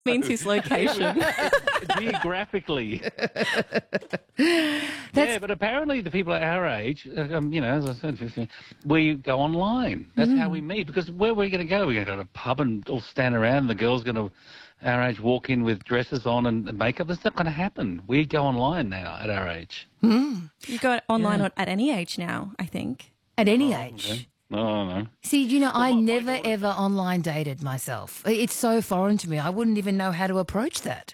Means his location. Geographically. Yeah, but apparently the people at our age, as I said, 15, we go online. That's how we meet. Because where are we going to go? We're going to go to a pub and all stand around and the girl's going to, our age, walk in with dresses on and makeup. That's not going to happen. We go online now at our age. You go online at any age now, I think. At any age? Okay. No. See, I never, ever online dated myself. It's so foreign to me. I wouldn't even know how to approach that.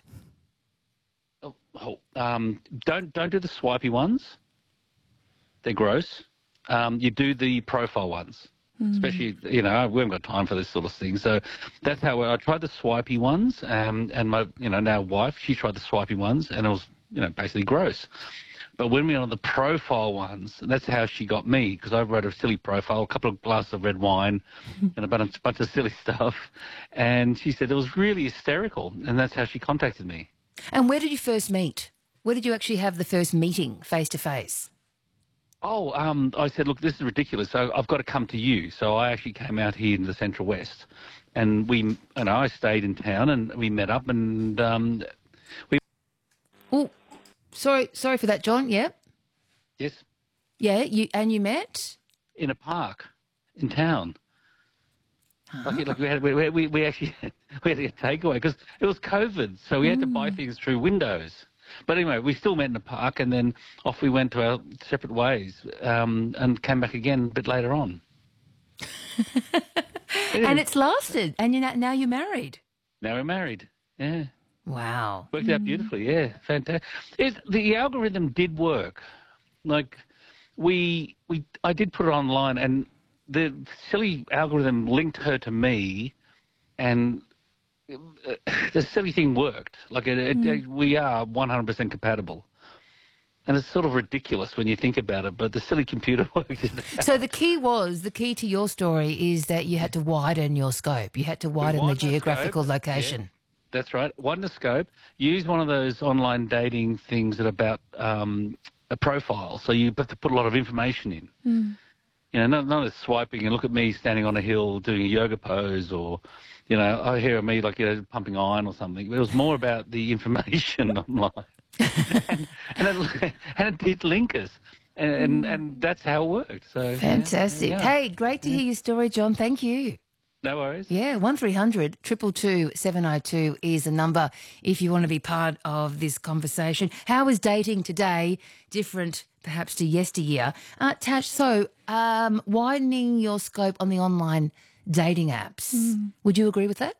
Don't do the swipey ones. They're gross. You do the profile ones. Especially, we haven't got time for this sort of thing. So that's how I tried the swipey ones, and my, now wife, she tried the swipey ones, and it was, basically gross. But when we were on the profile ones, that's how she got me, because I wrote a silly profile, a couple of glasses of red wine, and a bunch of silly stuff. And she said it was really hysterical, and that's how she contacted me. And where did you first meet? Where did you actually have the first meeting face-to-face? I said, look, this is ridiculous, so I've got to come to you. So I actually came out here in the Central West, and I stayed in town, and we met up, and we... Oh, sorry for that, John. Yeah? Yes. Yeah, you met? In a park in town. Like we actually we had to get takeaway because it was COVID, so we had to buy things through windows. But anyway, we still met in the park, and then off we went to our separate ways, and came back again a bit later on. And it's lasted, and now you're married. Now we're married. Yeah. Wow. Worked out beautifully. Yeah, fantastic. The algorithm did work. Like I did put it online, and the silly algorithm linked her to me, and the silly thing worked. Like we are 100% compatible. And it's sort of ridiculous when you think about it, but the silly computer worked. So the key to your story is that you had to widen your scope. You had to widen the geographical location. Yeah, that's right. Widen the scope. Use one of those online dating things that are about a profile. So you have to put a lot of information in. Not as swiping and look at me standing on a hill doing a yoga pose, or, I hear me pumping iron or something. It was more about the information online. and it did link us, and that's how it worked. So fantastic. Yeah. Hey, great to hear your story, John. Thank you. No worries. Yeah, 1300 222 702 is the number if you want to be part of this conversation. How is dating today different perhaps to yesteryear? Tash, so widening your scope on the online dating apps, would you agree with that?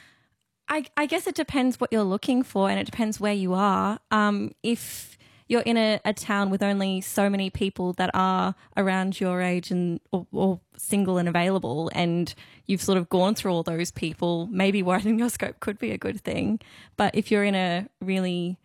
I guess it depends what you're looking for, and it depends where you are. If you're in a town with only so many people that are around your age and or single and available, and you've sort of gone through all those people, maybe widening your scope could be a good thing. But if you're in a really,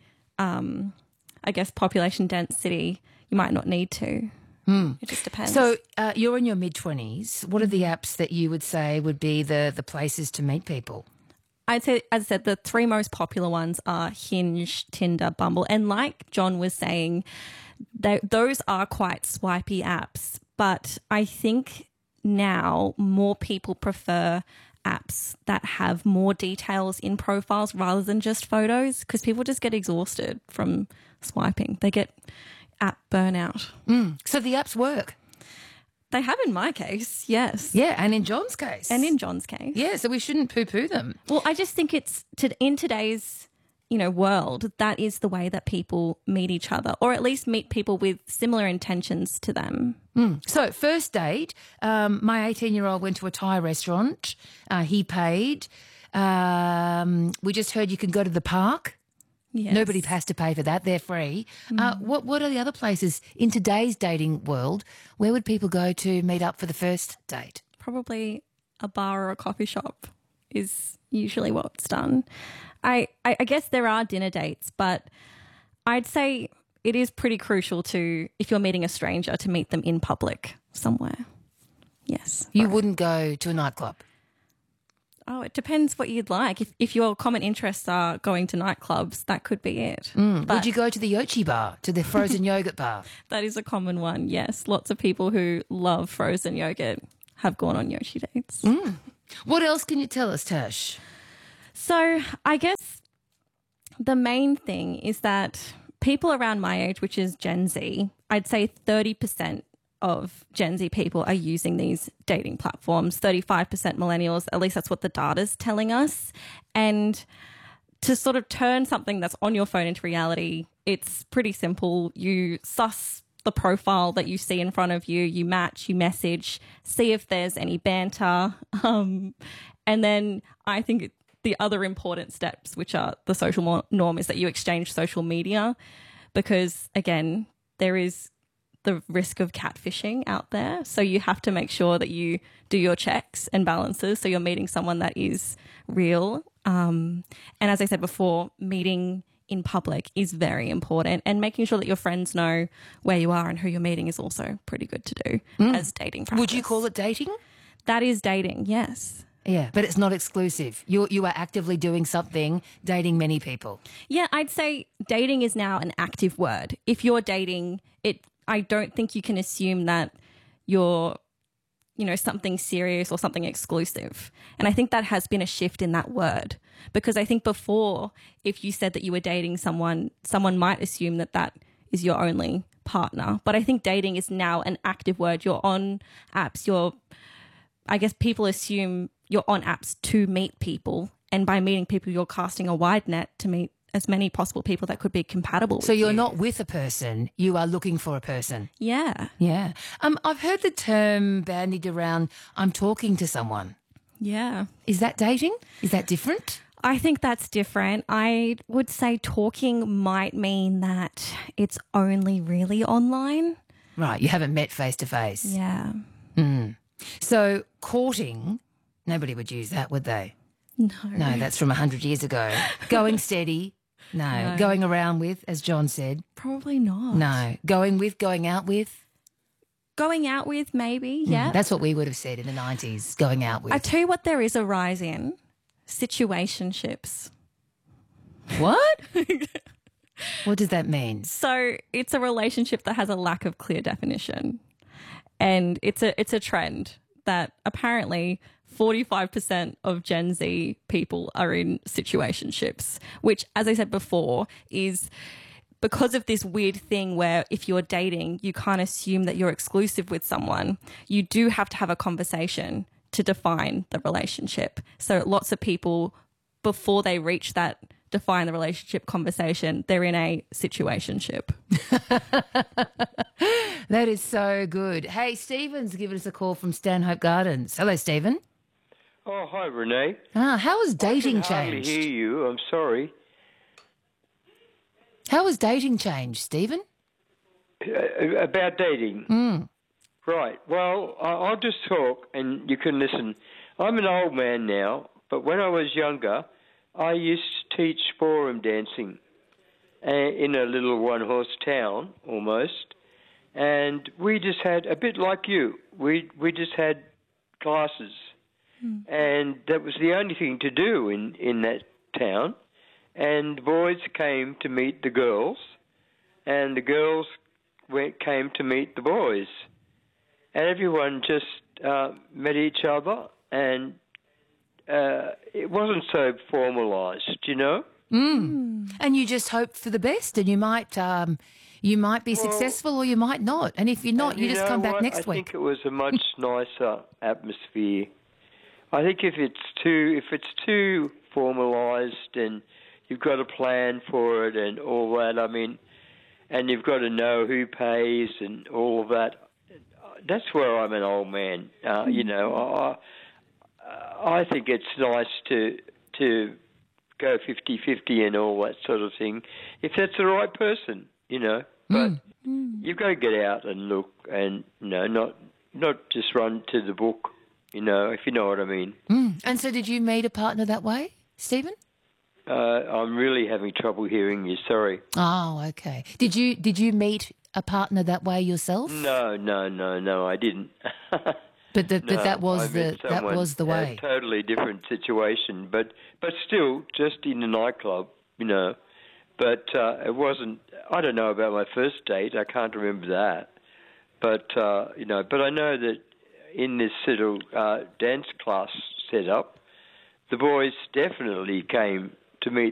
population dense city, you might not need to. It just depends. So you're in your mid-20s. What are the apps that you would say would be the places to meet people? I'd say, as I said, the three most popular ones are Hinge, Tinder, Bumble. And like John was saying, those are quite swipey apps. But I think now more people prefer apps that have more details in profiles rather than just photos, because people just get exhausted from swiping. They get app burnout. So the apps work? They have in my case, yes. Yeah, and in John's case. Yeah, so we shouldn't poo-poo them. Well, I just think it's in today's, world, that is the way that people meet each other, or at least meet people with similar intentions to them. So first date, my 18-year-old went to a Thai restaurant. He paid. We just heard you can go to the park. Yes. Nobody has to pay for that. They're free. What are the other places in today's dating world? Where would people go to meet up for the first date? Probably a bar or a coffee shop is usually what's done. I guess there are dinner dates, but I'd say it is pretty crucial to, if you're meeting a stranger, to meet them in public somewhere. Yes. You wouldn't go to a nightclub? Oh, it depends what you'd like. If your common interests are going to nightclubs, that could be it. Would you go to the Yochi bar, to the frozen yogurt bar? That is a common one, yes. Lots of people who love frozen yogurt have gone on Yoshi dates. What else can you tell us, Tash? So I guess the main thing is that people around my age, which is Gen Z, I'd say 30% of Gen Z people are using these dating platforms, 35% millennials, at least that's what the data's telling us. And to sort of turn something that's on your phone into reality, it's pretty simple. You suss the profile that you see in front of you, you match, you message, see if there's any banter. And then I think the other important steps, which are the social norm, is that you exchange social media because, again, there is the risk of catfishing out there. So you have to make sure that you do your checks and balances so you're meeting someone that is real. And as I said before, meeting in public is very important, and making sure that your friends know where you are and who you're meeting is also pretty good to do as dating practice. Would you call it dating? That is dating, yes. Yeah, but it's not exclusive. You are actively doing something, dating many people. Yeah, I'd say dating is now an active word. If you're dating, I don't think you can assume that you're, something serious or something exclusive. And I think that has been a shift in that word, because I think before, if you said that you were dating someone might assume that that is your only partner. But I think dating is now an active word. You're on apps. I guess people assume you're on apps to meet people. And by meeting people, you're casting a wide net to meet as many possible people that could be compatible with So you're you. not with a person, you are looking for a person. Yeah. Yeah. I've heard the term bandied around, I'm talking to someone. Yeah. Is that dating? Is that different? I think that's different. I would say talking might mean that it's only really online. Right, you haven't met face to face. Yeah. So courting, nobody would use that, would they? No, that's from 100 years ago. Going steady, no. Going around with, as John said, Probably not. no. Going with, going out with, Going out with, maybe, yeah. that's what we would have said in the 90s, going out with. I tell you what, there is a rise in situationships. What? What does that mean? So it's a relationship that has a lack of clear definition. And it's a trend that apparently 45% of Gen Z people are in situationships, which, as I said before, is because of this weird thing where if you're dating, you can't assume that you're exclusive with someone. You do have to have a conversation to define the relationship. So lots of people, before they reach that define the relationship conversation, they're in a situationship. That is so good. Hey, Stephen's given us a call from Stanhope Gardens. Hello, Stephen. Oh, hi, Renee. How has dating I can hardly changed? hear you. I'm sorry. How has dating changed, Stephen? About dating. Right. Well, I'll just talk and you can listen. I'm an old man now, but when I was younger, I used to teach ballroom dancing in a little one-horse town almost. And we just had, a bit like you, we just had classes. And that was the only thing to do in that town. And the boys came to meet the girls, and the girls came to meet the boys. And everyone just met each other, and it wasn't so formalised, you know? And you just hope for the best, and you might be successful or you might not. And if you're not, you just come back next I week. think it was a much nicer atmosphere. I think if it's too formalised and you've got a plan for it and all that, I mean, and you've got to know who pays and all of that, that's where I'm an old man. You know, I think it's nice to go 50-50 and all that sort of thing, if that's the right person, you know. But you've got to get out and look and, you know, not just run to the book, you know, if you know what I mean. And so did you meet a partner that way, Stephen? I'm really having trouble hearing you, sorry. Oh, okay. Did you meet a partner that way yourself? No, I didn't. But No, that was I met someone, the way. A totally different situation, but still just in a nightclub, you know. But it wasn't. I don't know about my first date. I can't remember that. But you know. But I know that in this sort of dance class setup, the boys definitely came to meet